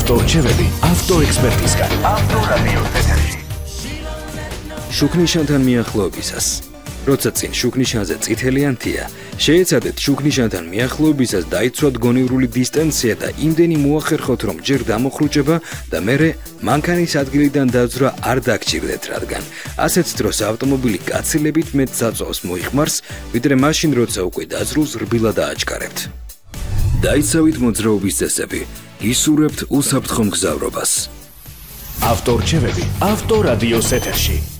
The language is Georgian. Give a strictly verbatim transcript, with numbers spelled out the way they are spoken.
ავტორჩევები ავტოექსპერტისგან. ავტორადიო ეთერში. შუქნიშანთან მიახლოებისას. როცა წინ შუქნიშანზე წითელი ანთია, შეეცადეთ შუქნიშანთან მიახლოებისას დაიცვათ გონივრული დისტანცია და იმდენი მოახერხოთ, რომ ჯერ დამოხრუჭება და მერე მანქანის ადგილიდან დაძვრა არ დაგჭირდეთ, რადგან ასეთ დროს ავტომობილი კაცილებით მეტ საწვავს მოიხმარს, ვიდრე მაშინ, როცა უკვე დაძრულს რბილად ააჩქარებთ. დაიცავით მოძრაობის წესები, ისურვებთ უსაფრთხო მგზავრობას. ავტორჩევები ავტორადიოს ეთერში.